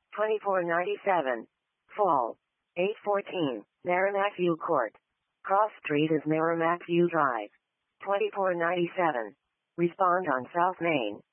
2497. Fall. 814. Merrimack View Court. Cross Street is Merrimack View Drive. 2497. Respond on South Main.